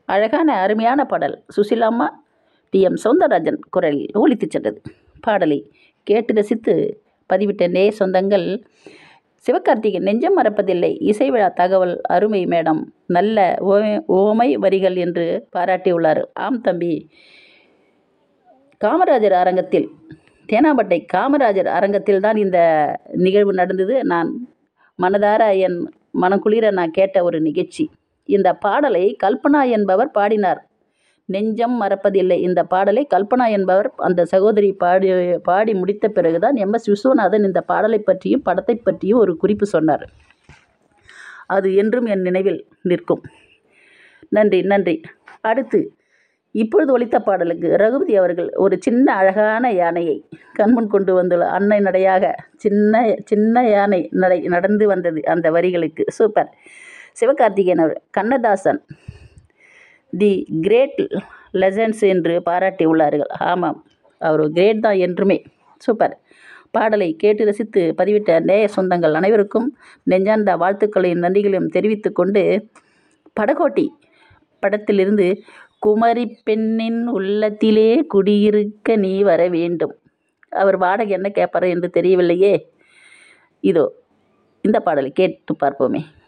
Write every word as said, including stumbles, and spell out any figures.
அழகான அருமையான பாடல் சுசிலாம்மா டி எம் சௌந்தரராஜன் குரலில் ஒலித்துச் சென்றது. பாடலை கேட்டு ரசித்து பதிவிட்ட நேய சொந்தங்கள் சிவகார்த்திகேயன் நெஞ்சம் மறப்பதில்லை இசை விழா தகவல் அருமை மேடம், நல்ல ஓமை ஓமை வரிகள் என்று பாராட்டியுள்ளார். ஆம் தம்பி, காமராஜர் அரங்கத்தில் தேனாம்பட்டை காமராஜர் அரங்கத்தில் தான் இந்த நிகழ்வு நடந்தது. நான் மனதார என் மனக்குளிர நான் கேட்ட ஒரு நிகழ்ச்சி. இந்த பாடலை கல்பனா என்பவர் பாடினார். நெஞ்சம் மறப்பதில்லை இந்த பாடலை கல்பனா என்பவர் அந்த சகோதரி பாடி பாடி முடித்த பிறகுதான் எம் எஸ் விஸ்வநாதன் இந்த பாடலை பற்றியும் படத்தை பற்றியும் ஒரு குறிப்பு சொன்னார். அது என்றும் என் நினைவில் நிற்கும். நன்றி நன்றி. அடுத்து இப்பொழுது ஒலித்த பாடலுக்கு ரகுபதி அவர்கள் ஒரு சின்ன அழகான யானையை கண்முன் கொண்டு வந்துள்ள அன்னை நடையாக சின்ன சின்ன யானை நடை நடந்து வந்தது அந்த வரிகளுக்கு. சூப்பர். சிவகார்த்திகேயன் அவர் கண்ணதாசன் தி கிரேட் லெஜண்ட்ஸ் என்று பாராட்டி உள்ளார்கள். ஆமாம், அவர் கிரேட் தான் என்றுமே. சூப்பர். பாடலை கேட்டு ரசித்து பதிவிட்ட நேய சொந்தங்கள் அனைவருக்கும் நெஞ்சார்ந்த வாழ்த்துக்களையும் நன்றிகளையும் தெரிவித்து கொண்டு படகோட்டி படத்திலிருந்து குமரி பெண்ணின் உள்ளத்திலே குடியிருக்க நீ வர வேண்டும். அவர் வாடகை என்ன கேட்பார் என்று தெரியவில்லையே. இதோ இந்த பாடலை கேட்டு பார்ப்போமே.